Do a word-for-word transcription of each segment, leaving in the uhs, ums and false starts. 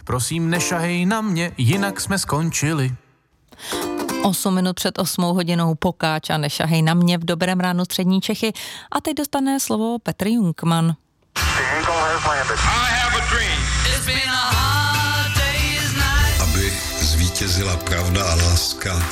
Prosím, nešahej na mě, jinak jsme skončili. Osm minut před osmou hodinou Pokáč a Nešahej na mě v Dobrém ránu střední Čechy. A teď dostane slovo Petr Jungmann. Aby zvítězila pravda a láska.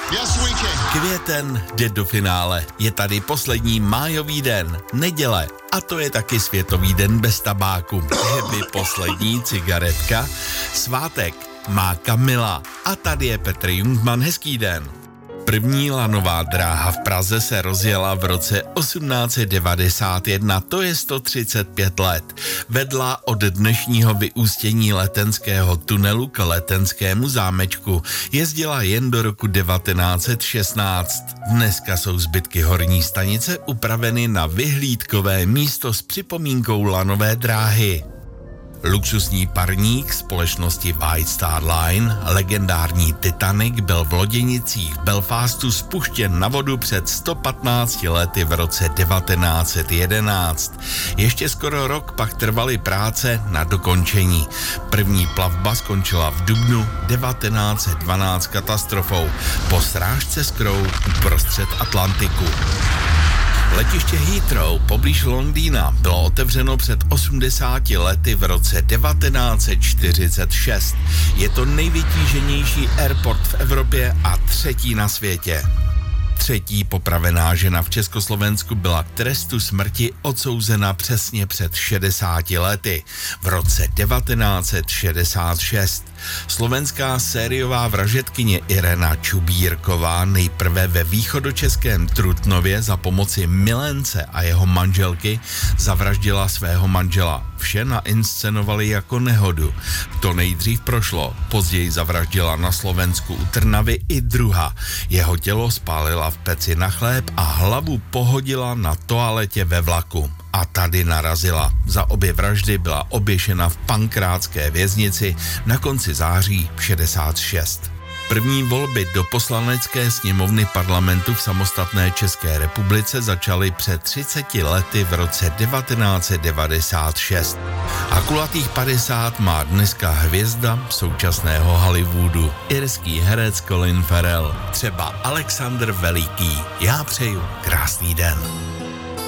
Květen jde do finále. Je tady poslední májový den, neděle. A to je taky Světový den bez tabáku. Je by poslední cigaretka. Svátek má Kamila. A tady je Petr Jungmann. Hezký den. První lanová dráha v Praze se rozjela v roce osmnáct set devadesát jedna, to je sto třicet pět let. Vedla od dnešního vyústění Letenského tunelu k Letenskému zámečku. Jezdila jen do roku devatenáct set šestnáct. Dneska jsou zbytky horní stanice upraveny na vyhlídkové místo s připomínkou lanové dráhy. Luxusní parník společnosti White Star Line, legendární Titanic, byl v loděnicích Belfastu spuštěn na vodu před sto patnácti lety v roce devatenáct set jedenáct. Ještě skoro rok pak trvaly práce na dokončení. První plavba skončila v dubnu devatenáct set dvanáct katastrofou po srážce s Crow uprostřed Atlantiku. Letiště Heathrow poblíž Londýna bylo otevřeno před osmdesáti lety v roce devatenáct set čtyřicet šest. Je to nejvytíženější airport v Evropě a třetí na světě. Třetí popravená žena v Československu byla k trestu smrti odsouzena přesně před šedesáti lety, v roce devatenáct set šedesát šest. Slovenská sériová vražedkyně Irena Čubírková nejprve ve východočeském Trutnově za pomoci milence a jeho manželky zavraždila svého manžela. Vše nainscenovali jako nehodu. To nejdřív prošlo, později zavraždila na Slovensku u Trnavy i druha. Jeho tělo spálila v peci na chléb a hlavu pohodila na toaletě ve vlaku. A tady narazila. Za obě vraždy byla oběšena v Pankrátské věznici na konci září šedesát šest. První volby do poslanecké sněmovny parlamentu v samostatné České republice začaly před třiceti lety v roce devatenáct set devadesát šest. A kulatých padesát má dneska hvězda současného Hollywoodu, irský herec Colin Farrell, třeba Alexander Veliký. Já přeju krásný den.